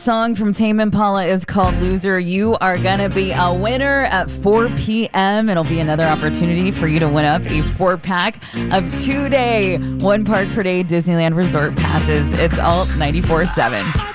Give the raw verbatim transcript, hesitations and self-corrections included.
song from Tame Impala is called Loser. You are going to be a winner at four p.m. It'll be another opportunity for you to win up a four-pack of two-day, one park per day Disneyland Resort passes. It's Alt ninety-four point seven.